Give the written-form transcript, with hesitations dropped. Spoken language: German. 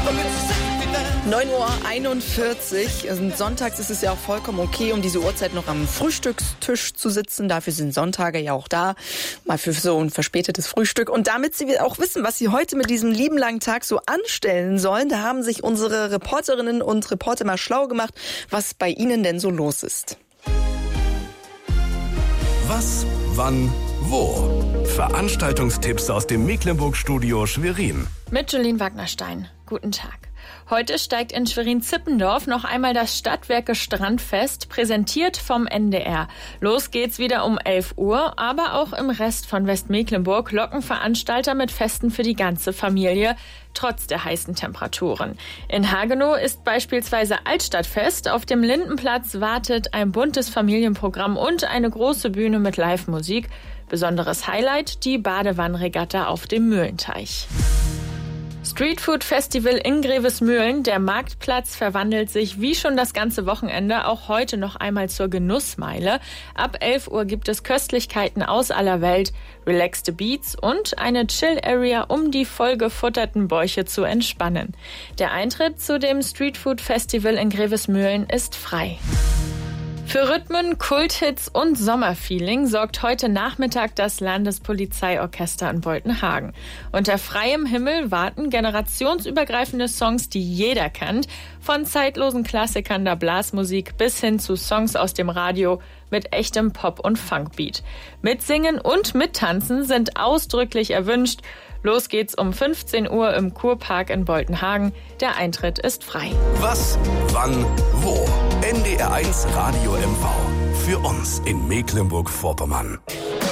9:41 Uhr. Sonntags ist es ja auch vollkommen okay, um diese Uhrzeit noch am Frühstückstisch zu sitzen. Dafür sind Sonntage ja auch da, mal für so ein verspätetes Frühstück. Und damit Sie auch wissen, was Sie heute mit diesem lieben langen Tag so anstellen sollen, da haben sich unsere Reporterinnen und Reporter mal schlau gemacht, was bei Ihnen denn so los ist. Was, wann, wo? Veranstaltungstipps aus dem Mecklenburg-Studio Schwerin. Mit Jolene Wagnerstein. Guten Tag. Heute steigt in Schwerin-Zippendorf noch einmal das Stadtwerke Strandfest, präsentiert vom NDR. Los geht's wieder um 11 Uhr, aber auch im Rest von Westmecklenburg locken Veranstalter mit Festen für die ganze Familie, trotz der heißen Temperaturen. In Hagenow ist beispielsweise Altstadtfest. Auf dem Lindenplatz wartet ein buntes Familienprogramm und eine große Bühne mit Live-Musik. Besonderes Highlight, die Badewannenregatta auf dem Mühlenteich. Streetfood-Festival in Grevesmühlen. Der Marktplatz verwandelt sich wie schon das ganze Wochenende auch heute noch einmal zur Genussmeile. Ab 11 Uhr gibt es Köstlichkeiten aus aller Welt, relaxte Beats und eine Chill-Area, um die vollgefutterten Bäuche zu entspannen. Der Eintritt zu dem Streetfood-Festival in Grevesmühlen ist frei. Für Rhythmen, Kulthits und Sommerfeeling sorgt heute Nachmittag das Landespolizeiorchester in Boltenhagen. Unter freiem Himmel warten generationsübergreifende Songs, die jeder kennt, von zeitlosen Klassikern der Blasmusik bis hin zu Songs aus dem Radio mit echtem Pop- und Funkbeat. Mitsingen und mittanzen sind ausdrücklich erwünscht. Los geht's um 15 Uhr im Kurpark in Boltenhagen. Der Eintritt ist frei. Was, wann, wo? NDR1 Radio MV. Für uns in Mecklenburg-Vorpommern.